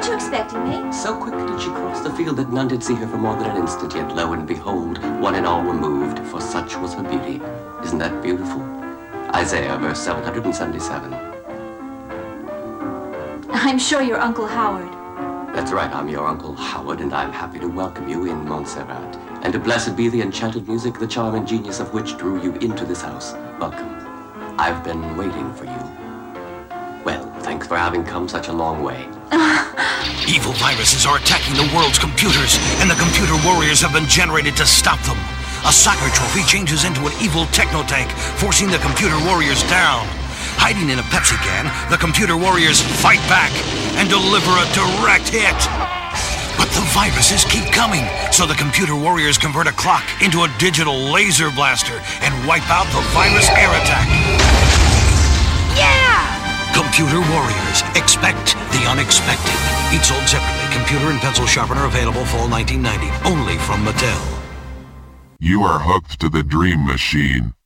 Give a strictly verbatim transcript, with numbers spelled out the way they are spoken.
Weren't you expecting me? So quickly did she cross the field that none did see her for more than an instant, yet lo and behold, one and all were moved, for such was her beauty. Isn't that beautiful? Isaiah, verse seven hundred seventy-seven. I'm sure you're Uncle Howard. That's right, I'm your Uncle Howard, and I'm happy to welcome you in Montserrat. And to blessed be the enchanted music, the charm and genius of which drew you into this house. Welcome. I've been waiting for you. Well, thanks for having come such a long way. Evil viruses are attacking the world's computers, and the computer warriors have been generated to stop them. A soccer trophy changes into an evil techno-tank, forcing the computer warriors down. Hiding in a Pepsi can, the computer warriors fight back and deliver a direct hit. But the viruses keep coming, so the computer warriors convert a clock into a digital laser blaster and wipe out the virus air attack. Yeah! Computer warriors, expect the unexpected. Each sold separately. Computer and pencil sharpener available fall nineteen ninety. Only from Mattel. You are hooked to the Dream Machine.